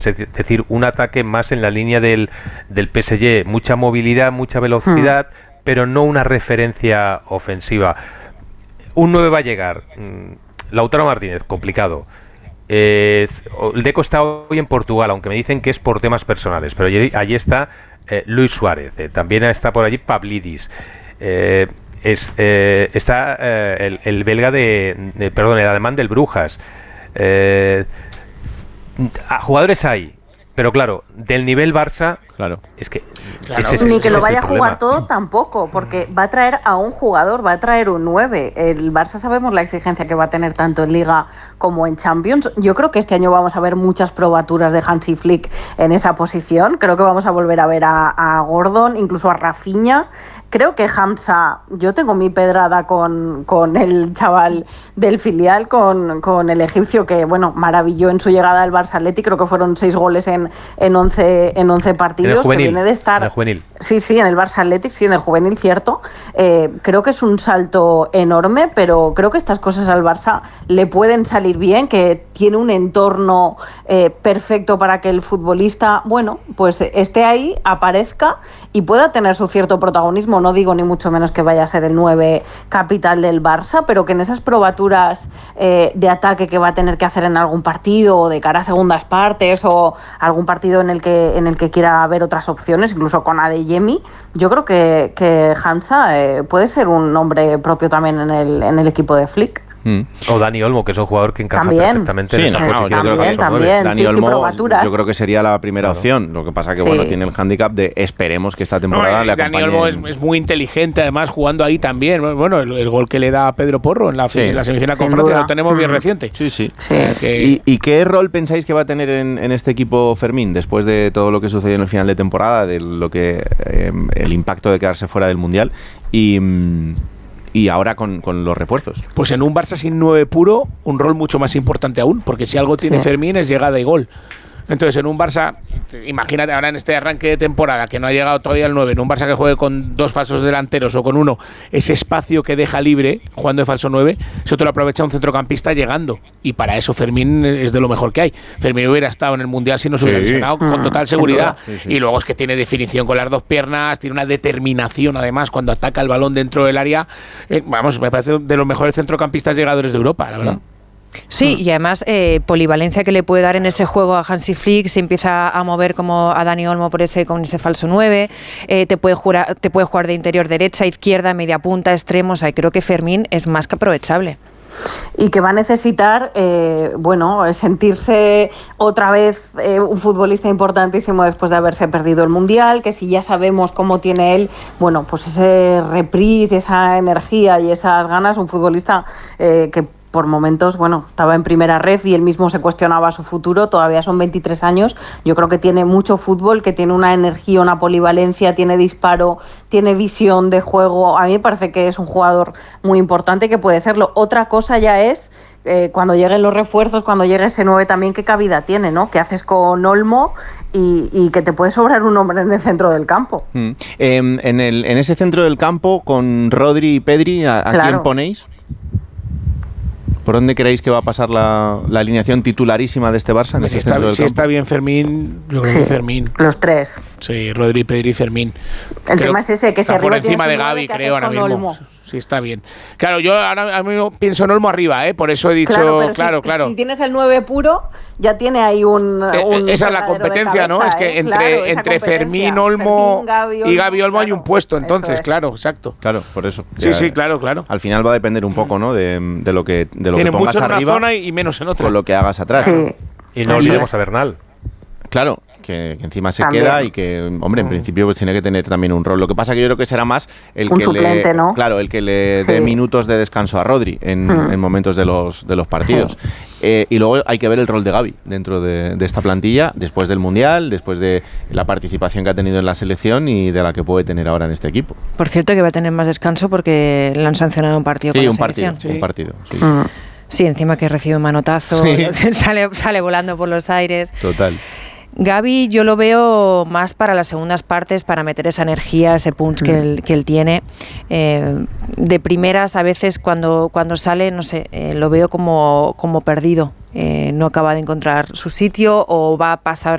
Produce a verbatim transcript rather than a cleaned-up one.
es decir, un ataque más en la línea del, del P S G, mucha movilidad, mucha velocidad, mm. pero no una referencia ofensiva. Un nueve va a llegar, Lautaro Martínez, complicado. Eh, el Deco está hoy en Portugal, aunque me dicen que es por temas personales, pero allí, allí está eh, Luis Suárez, eh, también está por allí Pavlidis. Eh, es, eh, está eh, el, el belga de, de, perdón, el alemán del Brujas. Eh, jugadores hay, pero claro, del nivel Barça, claro, es que claro. ese es ni el, que lo vaya a jugar todo tampoco, porque va a traer a un jugador, va a traer un nueve. El Barça sabemos la exigencia que va a tener tanto en Liga como en Champions. Yo creo que este año vamos a ver muchas probaturas de Hansi Flick en esa posición. Creo que vamos a volver a ver a, a Gordon, incluso a Rafinha. Creo que Hamza, yo tengo mi pedrada con, con el chaval del filial, con, con el egipcio que, bueno, maravilló en su llegada al Barça Athletic. Creo que fueron seis goles en, en, once, en once partidos. En el juvenil, que viene de estar, en el juvenil. Sí, sí, en el Barça Athletic, sí, en el juvenil, cierto. Eh, creo que es un salto enorme, pero creo que estas cosas al Barça le pueden salir bien, que tiene un entorno eh, perfecto para que el futbolista, bueno, pues esté ahí, aparezca y pueda tener su cierto protagonismo. No digo ni mucho menos que vaya a ser el nueve capital del Barça, pero que en esas probaturas eh, de ataque que va a tener que hacer en algún partido o de cara a segundas partes o algún partido en el que en el que quiera ver otras opciones, incluso con Adeyemi, yo creo que, que Hamza eh, puede ser un nombre propio también en el, en el equipo de Flick. Mm. O Dani Olmo, que es un jugador que encaja también. perfectamente sí, en esa no, posición. yo creo que también, también. Dani Sí, Olmo, sí, probaturas. yo creo que sería la primera claro. opción. Lo que pasa que sí. bueno, tiene el hándicap de esperemos que esta temporada no, le acompañe. Dani Olmo es, es muy inteligente, además jugando ahí también. Bueno, el, el gol que le da a Pedro Porro en la, sí. en la semifinal con Francia lo tenemos bien reciente. Sí, sí. sí. Que... ¿Y, ¿Y qué rol pensáis que va a tener en, en este equipo Fermín después de todo lo que sucedió en el final de temporada, de lo que eh, el impacto de quedarse fuera del Mundial y mm, y ahora con, con los refuerzos? Pues en un Barça sin nueve puro, un rol mucho más importante aún, porque si algo tiene sí. Fermín es llegada y gol. Entonces en un Barça, imagínate ahora en este arranque de temporada que no ha llegado todavía el nueve, en un Barça que juegue con dos falsos delanteros o con uno, ese espacio que deja libre jugando de falso nueve, eso te lo aprovecha un centrocampista llegando, y para eso Fermín es de lo mejor que hay. Fermín hubiera estado en el Mundial si no se sí. hubiera lesionado con total seguridad, sí, sí. y luego es que tiene definición con las dos piernas, tiene una determinación además cuando ataca el balón dentro del área, eh, vamos, me parece de los mejores centrocampistas llegadores de Europa, la verdad. Mm. Sí, y además eh, polivalencia que le puede dar en ese juego a Hansi Flick, se empieza a mover como a Dani Olmo por ese con ese falso nueve, eh, te puede jugar, te puede jugar de interior derecha, izquierda, media punta, extremo, o sea, creo que Fermín es más que aprovechable. Y que va a necesitar, eh, bueno, sentirse otra vez eh, un futbolista importantísimo después de haberse perdido el Mundial, que si ya sabemos cómo tiene él, bueno, pues ese reprise, esa energía y esas ganas, un futbolista eh, que por momentos, bueno, estaba en primera ref y él mismo se cuestionaba su futuro, todavía son veintitrés años, yo creo que tiene mucho fútbol, que tiene una energía, una polivalencia, tiene disparo, tiene visión de juego, a mí me parece que es un jugador muy importante que puede serlo. Otra cosa ya es eh, cuando lleguen los refuerzos, cuando llegue ese nueve también, qué cabida tiene, ¿no? ¿Qué haces con Olmo? Y, y que te puede sobrar un hombre en el centro del campo. Mm. Eh, en, el, en ese centro del campo, con Rodri y Pedri, ¿a, a claro. quién ponéis? ¿Por dónde creéis que va a pasar la, la alineación titularísima de este Barça? En si ese está, centro del si campo? está bien Fermín, yo creo sí, que Fermín. Los tres. Sí, Rodri, Pedri y Fermín. El creo tema es ese, que se por encima de Gavi, creo, ahora mismo. Olmo. Sí, está bien. Claro, yo ahora mismo pienso en Olmo arriba, ¿eh? Por eso he dicho, claro, pero claro, si, claro. Si tienes el nueve puro, ya tiene ahí un... un esa es la competencia, cabeza, ¿no? Es que ¿eh? entre, claro, entre Fermín, Olmo Fermín, Gavi, Olmo, y Gavi Olmo claro, hay un puesto, entonces, es. claro, exacto. Claro, por eso. Sí, ya, sí, claro, claro. Al final va a depender un poco, ¿no? De, de lo que, de lo que pongas mucho arriba en una zona y menos en otra. Con lo que hagas atrás. Sí. Y no olvidemos a Bernal. Claro. Que, que encima se también. queda y que, hombre, en principio pues tiene que tener también un rol. Lo que pasa que yo creo que será más el un que suplente, le, ¿no? claro, el que le sí. dé minutos de descanso a Rodri en, hmm. en momentos de los de los partidos. Sí. Eh, y luego hay que ver el rol de Gavi dentro de, de esta plantilla, después del Mundial, después de la participación que ha tenido en la selección y de la que puede tener ahora en este equipo. Por cierto, que va a tener más descanso porque le han sancionado un partido sí, con la un selección. Partido, sí, un partido. Sí, mm. sí. sí, encima que recibe un manotazo, sí. sale, sale volando por los aires. Total. Gavi yo lo veo más para las segundas partes, para meter esa energía, ese punch mm. que, él, que él tiene. Eh, de primeras, a veces cuando, cuando sale, no sé, eh, lo veo como, como perdido. Eh, no acaba de encontrar su sitio o va a pasar